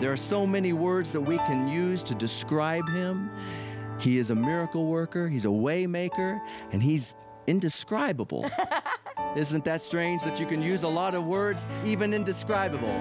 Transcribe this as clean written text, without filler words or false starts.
There are so many words that we can use to describe him. He is a miracle worker, he's a way maker, and he's indescribable. Isn't that strange that you can use a lot of words, even indescribable?